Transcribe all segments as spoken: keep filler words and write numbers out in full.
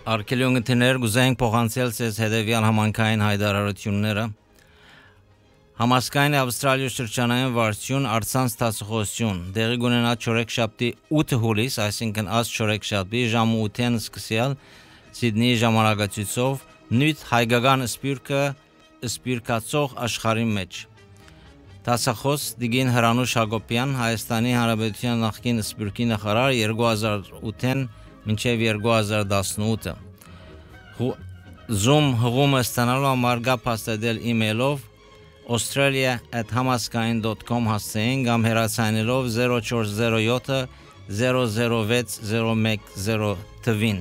Արկելյոնգներ գուզենք փոխանցել ցես հետևյալ համանքային հայտարարությունները Համասկային Ավստրալիա շրջանային վարչություն արցանց տասխոսություն դեղի կունենա չորեքշաբթի ութ հուլիս, այսինքն աս չորեքշաբթի ժամը ութին սկսյալ Սիդնեի ժամանակացույցով նույն հայկական սպիրկը սպիրկացող աշխարհի մեջ Տասախոս Դիգին Հրանուշ Հակոբյան Հայաստանի Հանրապետության նախկին սպիրկի նախարար երկու հազար ութին մինչև երկու հազար տասնութ Zoom հղումը ստանալու համար գապ հաստատել email-ով australia at hamaskain dot com հասցեին կամ հեռացանելով zero four zero seven zero zero six zero one zero թվին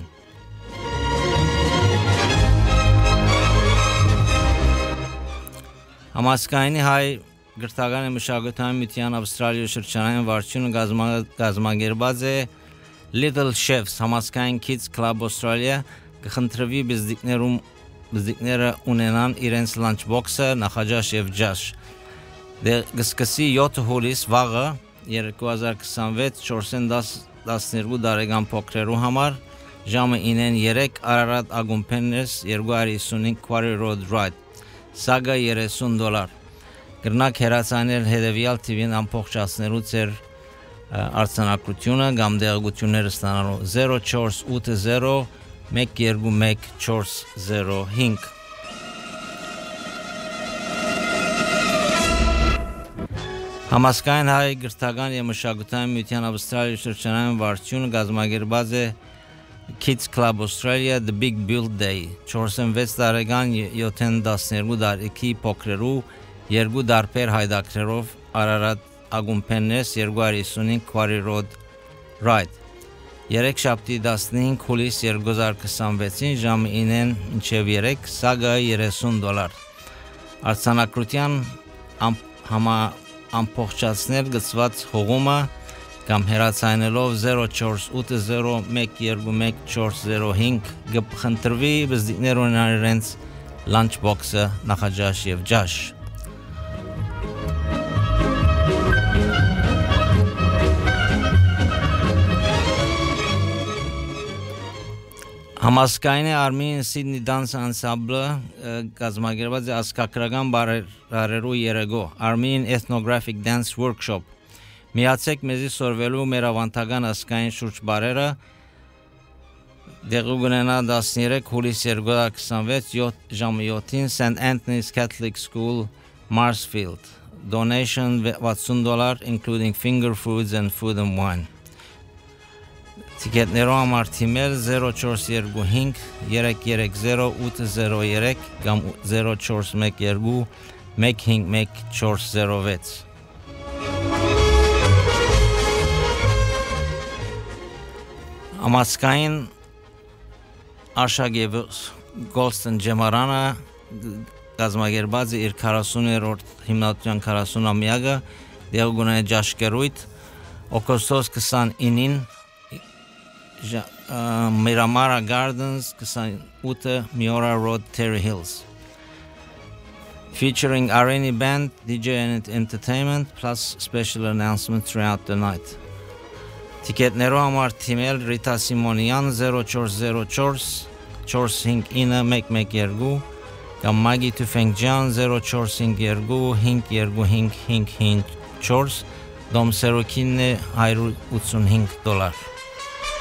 Համասկայնի հայ գրթական մշակութային միության Ավստրալիա շրջանային վարչությունը գազմագերբած է Little Chefs Համասկային Kids Club Australia կխնդրվի բզդիկներում բզդիկները ունենան իրենց լանչբոքսը նախաճաշ եւ ջաշ դե գսկսի յոթ հուլիս վաղը երկու հազար քսանվեց չորսին տասներկու տարեկան փոքրերու համար ժամը ինեն երեք Արարատ Ագումպենես երկու հազար հիսունհինգ Quarry Road Ride սագա երեսուն դոլար գրնակ հերացանել հետևյալ թիվին ամփոփչացնելու ծեր արձանագրությունը կամ դեղեցությունները ստանալու zero four eight zero one two one four zero five Համասկային հայ գրթական եւ մշակութային միության Ավստրալիա շրջանային վարչությունը գազմագերբած է Kids Club Australia The Big Build Day չորսունվեց տարեկան յոթին տասներկու տարեկի փոքրերու երկու դարբեր հայդակրերով Արարատ Ագումպենես երկու հազար հիսունհինգ Quarry Road Ride երեքշաբթի տասնհինգ հուլիս երկու հազար քսանվեցին ժամը ինեն մինչև երեք սագա երեսուն դոլար արձանագրության համա ամփոփչացնել գծված հողումը կամ հեռացանելով zero four eight zero one two one four zero five կխնդրվի բզդիկներ ունենան իրենց լանչբոքսը նախաճաշ եւ ջաշ Համասկայնի Armenian Sydney Dance Ensemble գազմագերբած է ասկակրական բարերու երեգո Armenian Ethnographic Dance Workshop Միացեք մեզի սորվելու մեր ավանդական ասկային շուրջ բարերը դեղու գնենա տասներեք հուլիս երկու հազար քսանվեց ժամը յոթին Saint Anthony's Catholic School Marsfield Donation վաթսուն դոլար including finger foods and food and wine Ticketներով համար թիմել zero four two five three three zero eight zero three կամ zero four one two one five one four zero six Համասկային Աշագև Գոլստեն Ջեմարանը գազմագերբած է իր քառասուներորդ հիմնադրության քառասունամյակը դեղգունե ջաշկերույթ օգոստոս քսանինին Uh, Miramara Gardens, twenty-eight Miora Road, Terry Hills. Featuring Areni Band, D J and entertainment, plus special announcements throughout the night. Ticketներով համար թիմել Rita Simonian zero four zero four four five nine one one two կամ Maggie Tufengjan zero four five two five two five five five four Dom Serokinne one hundred eighty-five դոլար